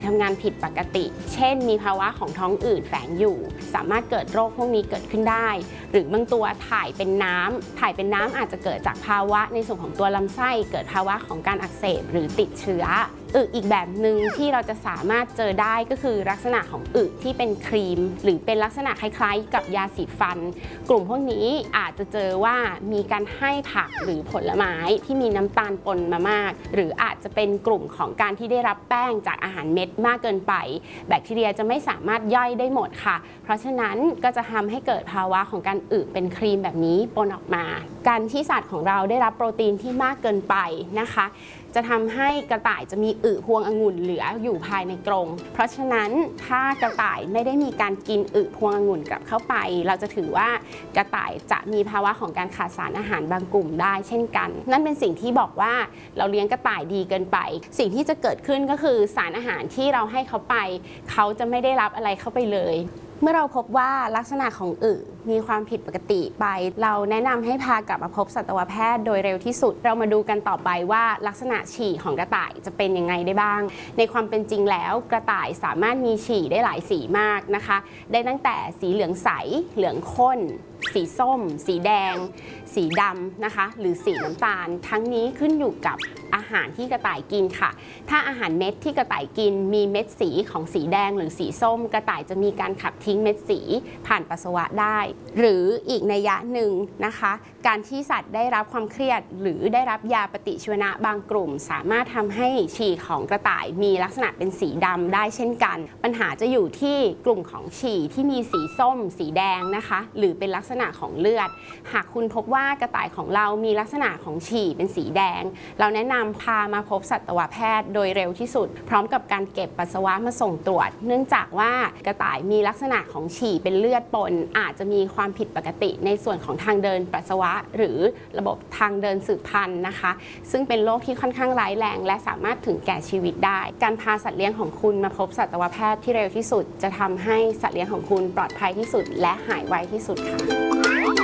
ทำงานผิดปกติเช่นมีภาวะของท้องอืดแฝงอยู่สามารถเกิดโรคพวกนี้เกิดขึ้นได้หรือบางตัวถ่ายเป็นน้ำอาจจะเกิดจากภาวะในส่วนของตัวลำไส้เกิดภาวะของการอักเสบหรือติดเชื้ออีกแบบหนึ่งที่เราจะสามารถเจอได้ก็คือลักษณะของที่เป็นครีมหรือเป็นลักษณะคล้ายๆกับยาสีฟันกลุ่มพวกนี้อาจจะเจอว่ามีการให้ผักหรือผลไม้ที่มีน้ำตาลปนมามากหรืออาจจะเป็นกลุ่มของการที่ได้รับแป้งจากอาหารเม็ดมากเกินไปแบคทีเรียจะไม่สามารถย่อยได้หมดค่ะเพราะฉะนั้นก็จะทำให้เกิดภาวะของการเป็นครีมแบบนี้ปนออกมาการที่สัตว์ของเราได้รับโปรตีนที่มากเกินไปนะคะจะทำให้กระต่ายจะมีพวงองุ่นเหลืออยู่ภายในกรงเพราะฉะนั้นถ้ากระต่ายไม่ได้มีการกินพวงองุ่นกลับเข้าไปเราจะถือว่ากระต่ายจะมีภาวะของการขาดสารอาหารบางกลุ่มได้เช่นกันนั่นเป็นสิ่งที่บอกว่าเราเลี้ยงกระต่ายดีเกินไปสิ่งที่จะเกิดขึ้นก็คือสารอาหารที่เราให้เขาไปเขาจะไม่ได้รับอะไรเข้าไปเลยเมื่อเราพบว่าลักษณะของมีความผิดปกติไปเราแนะนำให้พากลับมาพบสัตวแพทย์โดยเร็วที่สุดเรามาดูกันต่อไปว่าลักษณะฉี่ของกระต่ายจะเป็นยังไงได้บ้างในความเป็นจริงแล้วกระต่ายสามารถมีฉี่ได้หลายสีมากนะคะได้ตั้งแต่สีเหลืองใสเหลืองข้นสีส้มสีแดงสีดำนะคะหรือสีน้ำตาลทั้งนี้ขึ้นอยู่กับอาหารที่กระต่ายกินค่ะถ้าอาหารเม็ดที่กระต่ายกินมีเม็ดสีของสีแดงหรือสีส้มกระต่ายจะมีการขับทิ้งเม็ดสีผ่านปัสสาวะได้หรืออีกนัยยะหนึ่งนะคะการที่สัตว์ได้รับความเครียดหรือได้รับยาปฏิชีวนะบางกลุ่มสามารถทำให้ฉี่ของกระต่ายมีลักษณะเป็นสีดำได้เช่นกันปัญหาจะอยู่ที่กลุ่มของฉี่ที่มีสีส้มสีแดงนะคะหรือเป็นลักษณะของเลือดหากคุณพบว่ากระต่ายของเรามีลักษณะของฉี่เป็นสีแดงเราแนะนำพามาพบสัตวแพทย์โดยเร็วที่สุดพร้อมกับการเก็บปัสสาวะมาส่งตรวจเนื่องจากว่ากระต่ายมีลักษณะของฉี่เป็นเลือดปนอาจจะมีความผิดปกติในส่วนของทางเดินปัสสาวะหรือระบบทางเดินสืบพันธุ์นะคะซึ่งเป็นโรคที่ค่อนข้างร้ายแรงและสามารถถึงแก่ชีวิตได้การพาสัตว์เลี้ยงของคุณมาพบสัตวแพทย์ที่เร็วที่สุดจะทำให้สัตว์เลี้ยงของคุณปลอดภัยที่สุดและหายไวที่สุดค่ะ